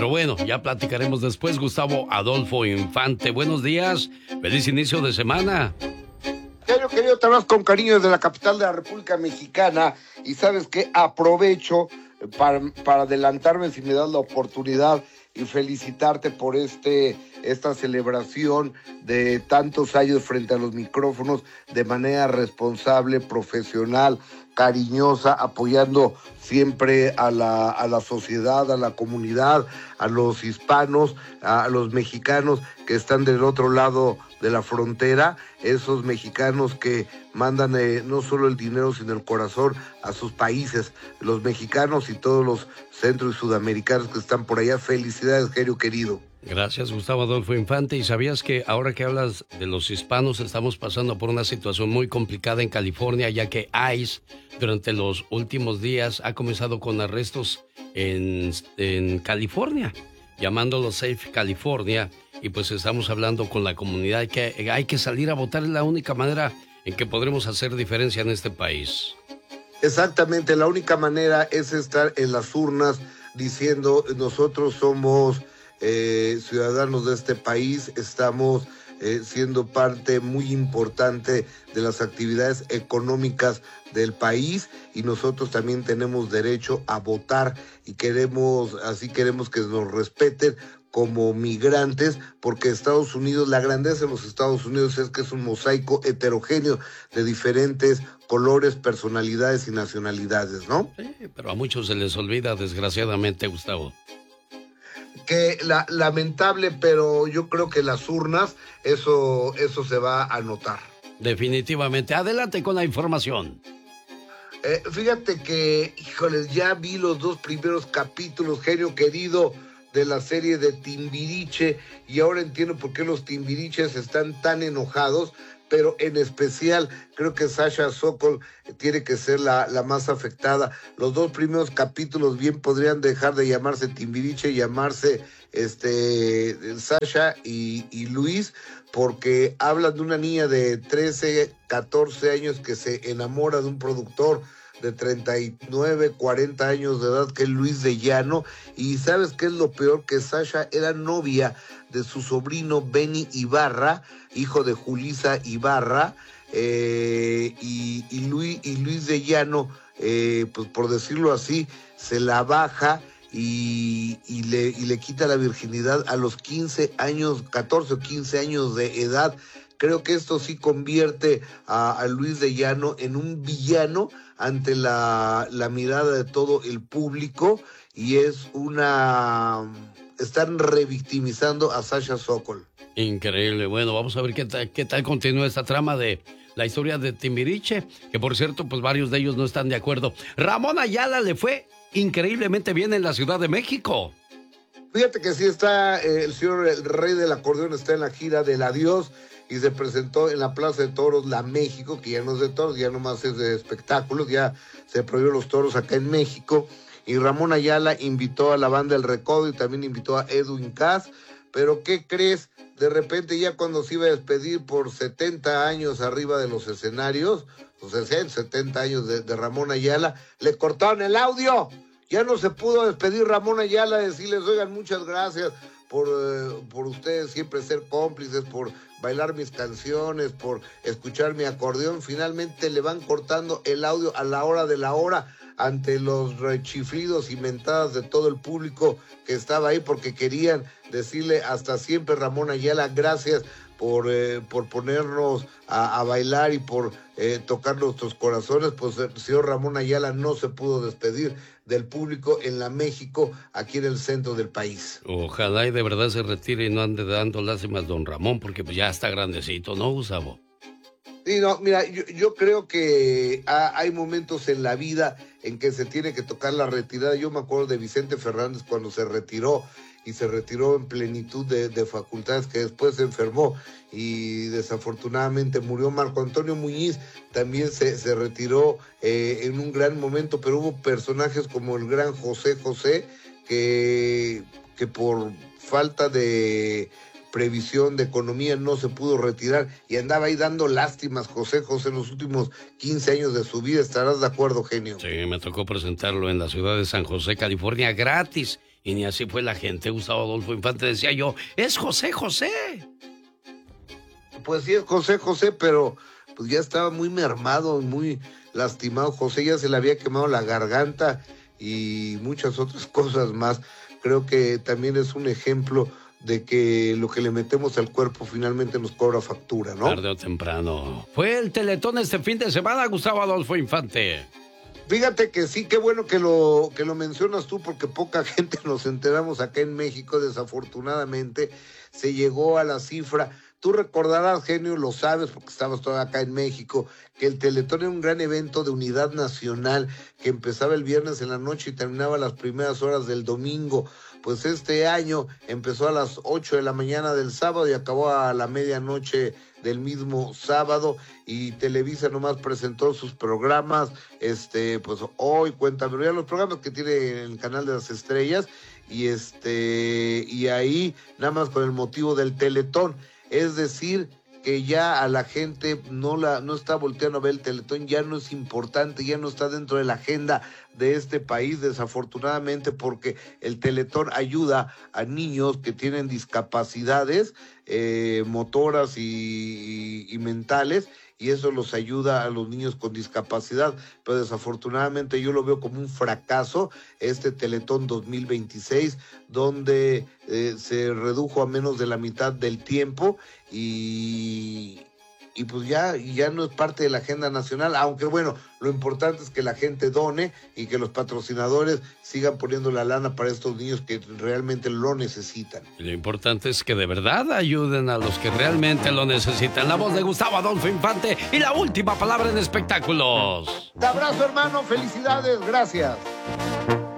Pero bueno, ya platicaremos después. Gustavo Adolfo Infante, buenos días. Feliz inicio de semana. Querido, te hablas con cariño desde la capital de la República Mexicana. Y sabes que aprovecho para adelantarme, si me das la oportunidad, y felicitarte por esta celebración de tantos años frente a los micrófonos de manera responsable, profesional, cariñosa, apoyando siempre a la sociedad, a la comunidad, a los hispanos, a los mexicanos que están del otro lado de la frontera, esos mexicanos que mandan no solo el dinero sino el corazón a sus países, los mexicanos y todos los centro y sudamericanos que están por allá. Felicidades, Genio querido. Gracias, Gustavo Adolfo Infante. ¿Y sabías que ahora que hablas de los hispanos, estamos pasando por una situación muy complicada en California, ya que ICE durante los últimos días ha comenzado con arrestos en California, llamándolo Safe California? Y pues estamos hablando con la comunidad que hay que salir a votar, es la única manera en que podremos hacer diferencia en este país. Exactamente, la única manera es estar en las urnas diciendo nosotros somos ciudadanos de este país, estamos siendo parte muy importante de las actividades económicas del país y nosotros también tenemos derecho a votar y queremos que nos respeten como migrantes, porque Estados Unidos, la grandeza de los Estados Unidos es que es un mosaico heterogéneo de diferentes colores, personalidades y nacionalidades, ¿no? Sí, pero a muchos se les olvida, desgraciadamente, Gustavo. Que lamentable, pero yo creo que las urnas, eso se va a notar. Definitivamente. Adelante con la información. Fíjate que, híjoles, ya vi los 2 primeros capítulos, Genio querido, de la serie de Timbiriche, y ahora entiendo por qué los Timbiriches están tan enojados, pero en especial creo que Sasha Sokol tiene que ser la más afectada. Los 2 primeros capítulos bien podrían dejar de llamarse Timbiriche y llamarse Sasha y Luis, porque hablan de una niña de 13, 14 años que se enamora de un productor de 39, 40 años de edad, que es Luis de Llano. Y ¿sabes qué es lo peor? Que Sasha era novia de su sobrino Benny Ibarra, hijo de Julissa Ibarra, y Luis de Llano, pues por decirlo así, se la baja y le quita la virginidad a los 15 años, 14 o 15 años de edad. Creo que esto sí convierte a Luis de Llano en un villano ante la mirada de todo el público, y están revictimizando a Sasha Sokol. Increíble. Bueno, vamos a ver qué tal continúa esta trama de la historia de Timbiriche, que por cierto, pues varios de ellos no están de acuerdo. Ramón Ayala le fue increíblemente bien en la Ciudad de México. Fíjate que sí está el rey del acordeón, está en la gira del adiós, y se presentó en la Plaza de Toros La México, que ya no es de toros, ya nomás es de espectáculos, ya se prohibieron los toros acá en México, y Ramón Ayala invitó a la banda El Recodo y también invitó a Edwin Cass. Pero ¿qué crees? De repente ya cuando se iba a despedir por 70 años arriba de los escenarios, o sea, 70 años de Ramón Ayala, le cortaron el audio. Ya no se pudo despedir Ramón Ayala, decirles, oigan, muchas gracias por ustedes siempre ser cómplices, por bailar mis canciones, por escuchar mi acordeón. Finalmente le van cortando el audio a la hora de la hora, ante los rechiflidos y mentadas de todo el público que estaba ahí, porque querían decirle hasta siempre Ramón Ayala, gracias por ponernos a bailar y por tocar nuestros corazones. Pues el señor Ramón Ayala no se pudo despedir del público en la México, aquí en el centro del país. Ojalá y de verdad se retire y no ande dando lástimas don Ramón, porque pues ya está grandecito, ¿no, Gustavo? Sí, no, mira, yo creo que hay momentos en la vida en que se tiene que tocar la retirada. Yo me acuerdo de Vicente Fernández cuando se retiró, y se retiró en plenitud de facultades, que después se enfermó y desafortunadamente murió. Marco Antonio Muñiz también se retiró en un gran momento, pero hubo personajes como el gran José José, que por falta de previsión de economía no se pudo retirar y andaba ahí dando lástimas José José en los últimos 15 años de su vida. ¿Estarás de acuerdo, genio? Sí, me tocó presentarlo en la ciudad de San José, California, gratis. Y ni así fue la gente. Gustavo Adolfo Infante decía yo, es José José. Pues sí, es José José, pero pues ya estaba muy mermado, muy lastimado. José ya se le había quemado la garganta y muchas otras cosas más. Creo que también es un ejemplo de que lo que le metemos al cuerpo finalmente nos cobra factura, ¿no? Tarde o temprano. Fue el Teletón este fin de semana, Gustavo Adolfo Infante. Fíjate que sí, qué bueno que lo mencionas tú, porque poca gente nos enteramos acá en México. Desafortunadamente se llegó a la cifra. Tú recordarás, genio, lo sabes porque estabas todavía acá en México, que el Teletón era un gran evento de unidad nacional que empezaba el viernes en la noche y terminaba las primeras horas del domingo. Pues este año empezó a las 8 de la mañana del sábado y acabó a la medianoche del mismo sábado, y Televisa nomás presentó sus programas, pues hoy, Cuéntame, ya los programas que tiene en el canal de las estrellas, y ahí nada más con el motivo del Teletón. Es decir, que ya a la gente no está volteando a ver el Teletón, ya no es importante, ya no está dentro de la agenda de este país, desafortunadamente, porque el Teletón ayuda a niños que tienen discapacidades motoras y mentales, y eso los ayuda a los niños con discapacidad, pero desafortunadamente yo lo veo como un fracaso este Teletón 2026, donde se redujo a menos de la mitad del tiempo y pues ya no es parte de la agenda nacional, aunque bueno, lo importante es que la gente done y que los patrocinadores sigan poniendo la lana para estos niños que realmente lo necesitan. Lo importante es que de verdad ayuden a los que realmente lo necesitan. La voz de Gustavo Adolfo Infante y la última palabra en espectáculos. Te abrazo, hermano, felicidades, gracias.